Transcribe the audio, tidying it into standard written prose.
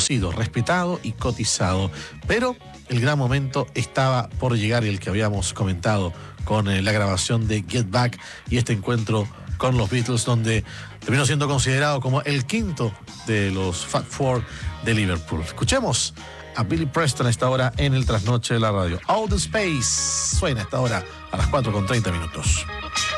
conocido, respetado y cotizado. Pero el gran momento estaba por llegar, y el que habíamos comentado con la grabación de Get Back y este encuentro con los Beatles, donde terminó siendo considerado como el quinto de los Fab Four de Liverpool. Escuchemos a Billy Preston a esta hora en el trasnoche de la radio. Out of Space suena a esta hora a las 4:30 minutos.